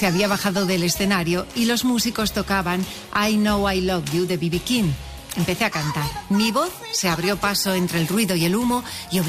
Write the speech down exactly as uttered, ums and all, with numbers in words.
se había bajado del escenario y los músicos tocaban I Know I Love You de B B King. Empecé a cantar. Mi voz se abrió paso entre el ruido y el humo y